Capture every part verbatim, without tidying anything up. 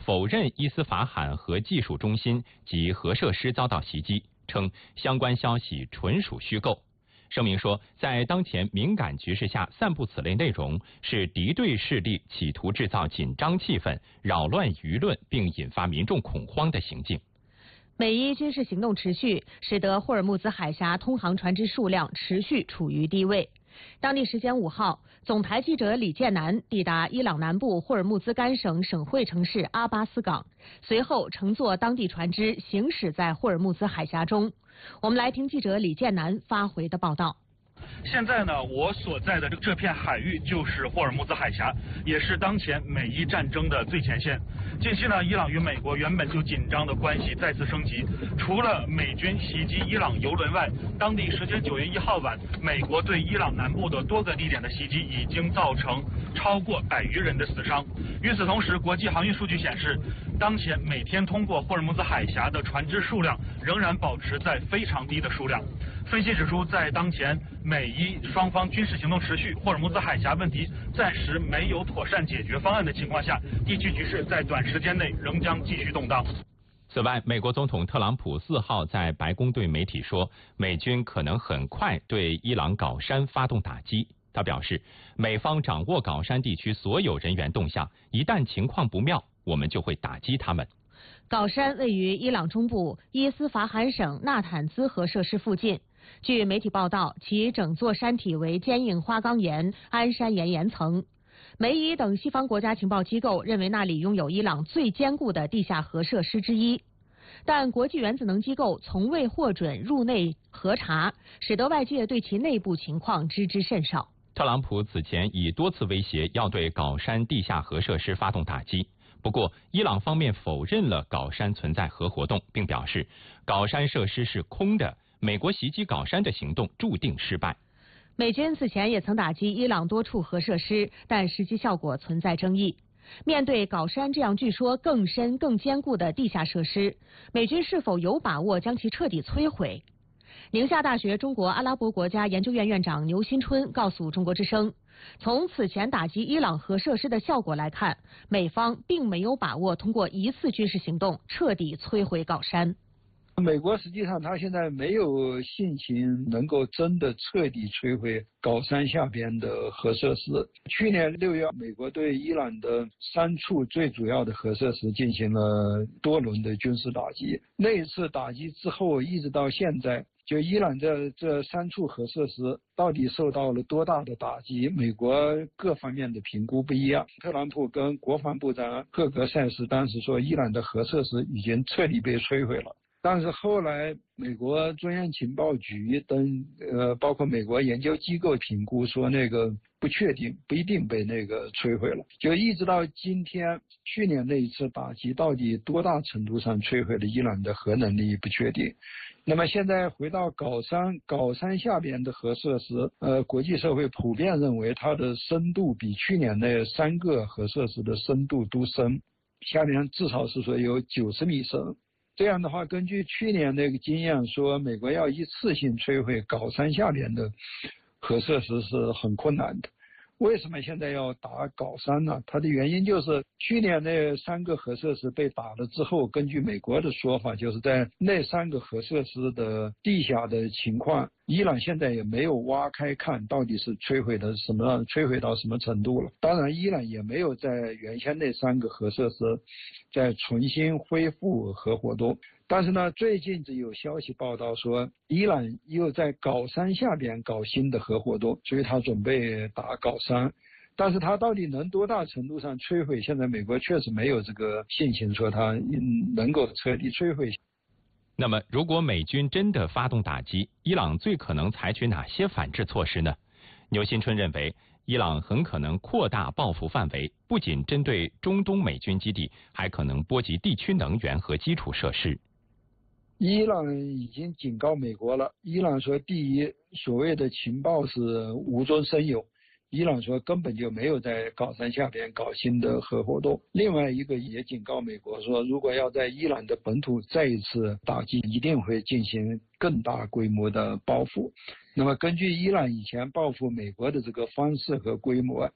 否认伊斯法罕核技术中心及核设施遭到袭击，称相关消息纯属虚构。声明说，在当前敏感局势下散布此类内容，是敌对势力企图制造紧张气氛、扰乱舆论并引发民众恐慌的行径。 美伊军事行动持续，使得霍尔木兹海峡通航船只数量持续处于低位。当地时间五号，总台记者李建南抵达伊朗南部霍尔木兹干省省会城市阿巴斯港，随后乘坐当地船只行驶在霍尔木兹海峡中。我们来听记者李建南发回的报道。 现在呢，我所在的这片海域就是霍尔木兹海峡，也是当前美伊战争的最前线。近期呢，伊朗与美国原本就紧张的关系再次升级。除了美军袭击伊朗油轮外，当地时间九月一号晚，美国对伊朗南部的多个地点的袭击已经造成超过百余人的死伤。与此同时，国际航运数据显示，当前每天通过霍尔木兹海峡的船只数量仍然保持在非常低的数量。分析指出，在当前美伊双方军事行动持续，霍尔木兹海峡问题暂时没有妥善解决方案的情况下，地区局势在短时间内仍将继续动荡。 此外，美国总统特朗普四号在白宫对媒体说，美军可能很快对伊朗皋山发动打击。他表示，美方掌握皋山地区所有人员动向，一旦情况不妙，我们就会打击他们。 皋山位于伊朗中部伊斯法罕省纳坦兹核设施附近。据媒体报道，其整座山体为坚硬花岗岩、安山岩岩层。美伊等西方国家情报机构认为那里拥有伊朗最坚固的地下核设施之一，但国际原子能机构从未获准入内核查，使得外界对其内部情况知之甚少。 特朗普此前已多次威胁要对皋山地下核设施发动打击，不过伊朗方面否认了皋山存在核活动，并表示皋山设施是空的，美国袭击皋山的行动注定失败。 美军此前也曾打击伊朗多处核设施，但实际效果存在争议。面对皋山这样据说更深更坚固的地下设施，美军是否有把握将其彻底摧毁？宁夏大学中国阿拉伯国家研究院院长牛新春告诉中国之声，从此前打击伊朗核设施的效果来看，美方并没有把握通过一次军事行动彻底摧毁皋山。 美国实际上他现在没有信心能够真的彻底摧毁皋山下边的核设施。去年六月，美国对伊朗的三处最主要的核设施进行了多轮的军事打击。那一次打击之后，一直到现在，就伊朗这这三处核设施到底受到了多大的打击，美国各方面的评估不一样。特朗普跟国防部长赫格塞斯当时说，伊朗的核设施已经彻底被摧毁了。但是后来，美国中央情报局等呃，包括美国研究机构评估说，那个不确定，不一定被那个摧毁了。就一直到今天，去年那一次打击到底多大程度上摧毁了伊朗的核能力不确定。那么现在回到皋山，皋山下边的核设施，呃，国际社会普遍认为它的深度比去年那三个核设施的深度都深，下面至少是说有九十米深。这样的话，根据去年那个经验说，美国要一次性摧毁皋山下边的核设施是很困难的。为什么现在要打皋山呢？它的原因就是去年那三个核设施被打了之后，根据美国的说法，就是在那三个核设施的地下的情况，伊朗现在也没有挖开看到底是摧毁的什么，摧毁到什么程度了。当然，伊朗也没有在原先那三个核设施再重新恢复核活动。但是呢，最近只有消息报道说，伊朗又在皋山下边搞新的核活动，所以他准备打皋山。但是他到底能多大程度上摧毁？现在美国确实没有这个信心说他能够彻底摧毁。 那么，如果美军真的发动打击，伊朗最可能采取哪些反制措施呢？牛新春认为，伊朗很可能扩大报复范围，不仅针对中东美军基地，还可能波及地区能源和基础设施。 伊朗已经警告美国了。伊朗说，第一，所谓的情报是无中生有，伊朗说根本就没有在皋山下边搞新的核活动。另外一个也警告美国说，如果要在伊朗的本土再一次打击，一定会进行更大规模的报复。那么根据伊朗以前报复美国的这个方式和规模，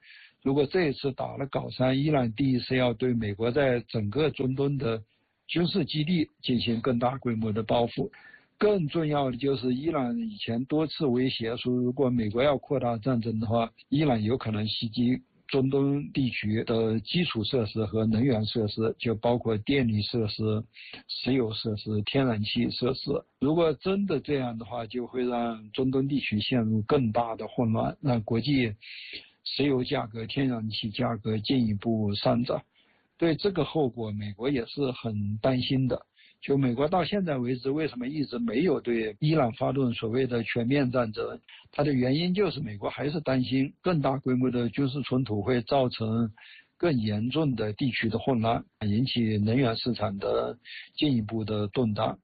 如果这一次打了高山，伊朗第一是要对美国在整个中东的军事基地进行更大规模的报复。更重要的就是，伊朗以前多次威胁说，如果美国要扩大战争的话，伊朗有可能袭击中东地区的基础设施和能源设施，就包括电力设施、石油设施、天然气设施。如果真的这样的话，就会让中东地区陷入更大的混乱，让国际石油价格、天然气价格进一步上涨。对这个后果，美国也是很担心的。就美国到现在为止，为什么一直没有对伊朗发动所谓的全面战争？它的原因就是美国还是担心更大规模的军事冲突会造成更严重的地区的混乱，引起能源市场的进一步的动荡。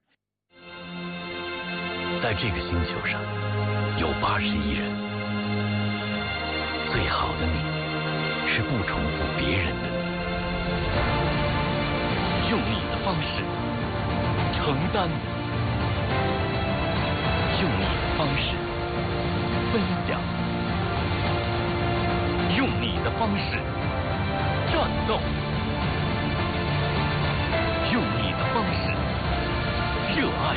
在这个星球上，有八十亿人，最好的你是不重复别人的你，用你的方式承担，用你的方式分享，用你的方式战斗，用你的方式热爱，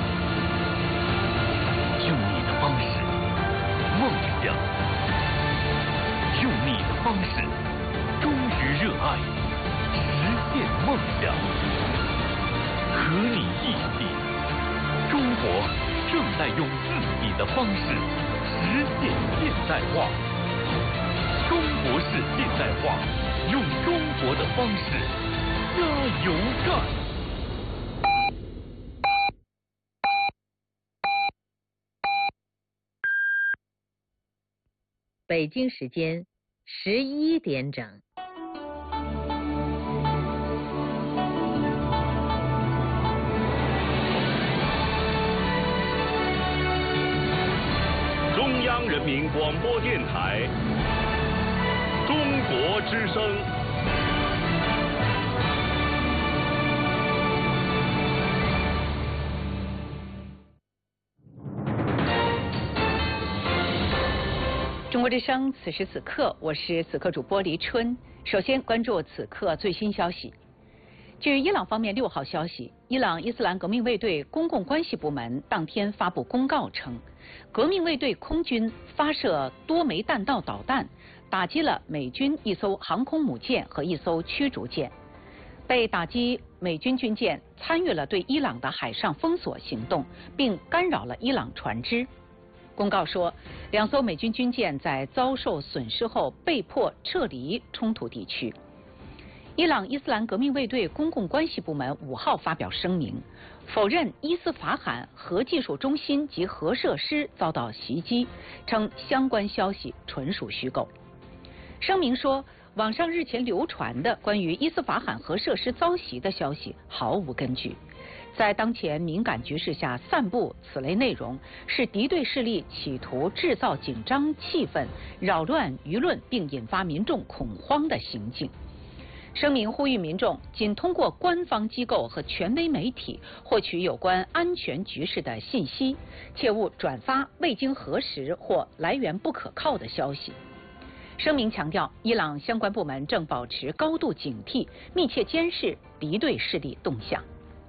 用你的方式梦想，用你的方式忠于热爱，实现梦想。和你一起，中国正在用自己的方式实现现代化。中国式现代化，用中国的方式加油干！ 北京时间十一点整。 中央人民广播电台，中国之声。 中国之声，此时此刻，我是此刻主播黎春。首先关注此刻最新消息。据伊朗方面六号消息，伊朗伊斯兰革命卫队公共关系部门当天发布公告称，革命卫队空军发射多枚弹道导弹，打击了美军一艘航空母舰和一艘驱逐舰。被打击美军军舰参与了对伊朗的海上封锁行动，并干扰了伊朗船只。公告说，两艘美军军舰在遭受损失后被迫撤离冲突地区。伊朗伊斯兰革命卫队公共关系部门五号发表声明，否认伊斯法罕核技术中心及核设施遭到袭击，称相关消息纯属虚构。声明说，网上日前流传的关于伊斯法罕核设施遭袭的消息毫无根据。在当前敏感局势下散布此类内容，是敌对势力企图制造紧张气氛、扰乱舆论并引发民众恐慌的行径。声明呼吁民众仅通过官方机构和权威媒体获取有关安全局势的信息，切勿转发未经核实或来源不可靠的消息。声明强调，伊朗相关部门正保持高度警惕，密切监视敌对势力动向。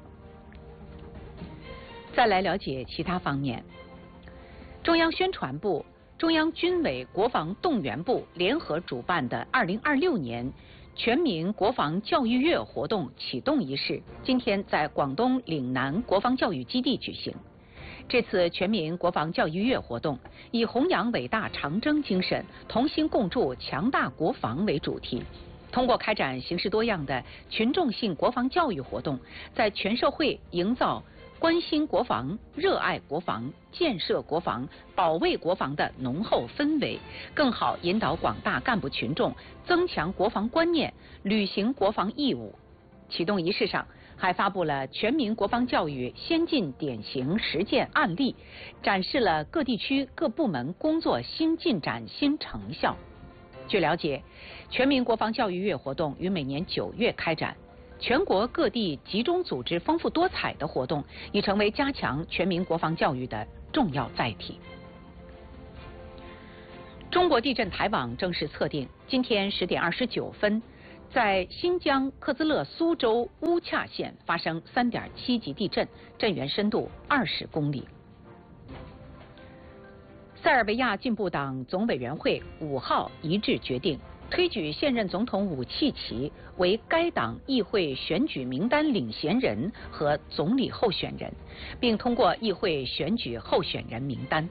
再来了解其他方面，中央宣传部、中央军委国防动员部联合主办的二零二六年全民国防教育月活动启动仪式，今天在广东岭南国防教育基地举行。这次全民国防教育月活动以弘扬伟大长征精神、同心共筑强大国防为主题，通过开展形式多样的群众性国防教育活动，在全社会营造关心国防、热爱国防、建设国防、保卫国防的浓厚氛围，更好引导广大干部群众增强国防观念，履行国防义务。启动仪式上还发布了全民国防教育先进典型实践案例，展示了各地区各部门工作新进展、新成效。据了解，全民国防教育月活动于每年九月开展。全国各地集中组织丰富多彩的活动，已成为加强全民国防教育的重要载体。 中国地震台网正式测定，今天十点二十九分，在新疆克孜勒苏州乌恰县发生三点七级地震，震源深度二十公里。塞尔维亚进步党总委员会五号一致决定，推举现任总统武契奇为该党议会选举名单领衔人和总理候选人，并通过议会选举候选人名单。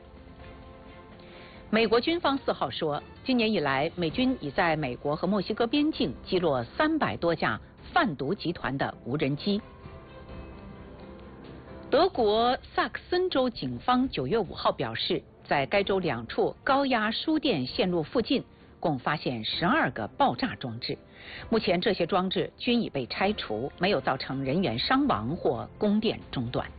美国军方四号说，今年以来，美军已在美国和墨西哥边境击落三百多架贩毒集团的无人机。德国萨克森州警方九月五号表示，在该州两处高压输电线路附近，共发现十二个爆炸装置。目前这些装置均已被拆除，没有造成人员伤亡或供电中断。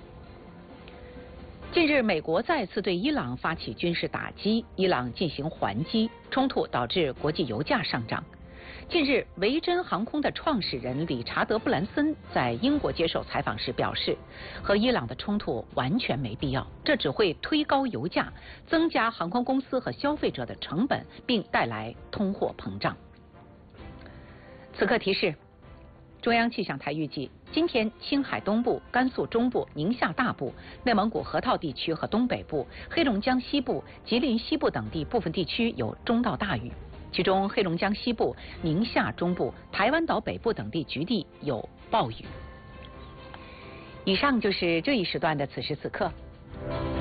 近日，美国再次对伊朗发起军事打击，伊朗进行还击，冲突导致国际油价上涨。近日，维珍航空的创始人理查德·布兰森在英国接受采访时表示，和伊朗的冲突完全没必要，这只会推高油价，增加航空公司和消费者的成本，并带来通货膨胀。此刻提示：中央气象台预计，今天青海东部、甘肃中部、宁夏大部、内蒙古河套地区和东北部、黑龙江西部、吉林西部等地部分地区有中到大雨，其中黑龙江西部、宁夏中部、台湾岛北部等地局地有暴雨。以上就是这一时段的此时此刻。